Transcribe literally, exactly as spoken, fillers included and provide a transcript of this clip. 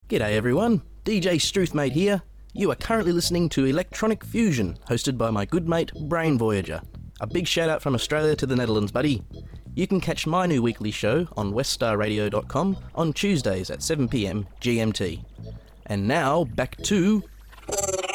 G'day everyone, D J Struthmate here. You are currently listening to Electronic Fusion, hosted by my good mate Brain Voyager. A big shout out from Australia to the Netherlands, buddy. You can catch my new weekly show on weststar radio dot com on Tuesdays at seven p m G M T. And now, back to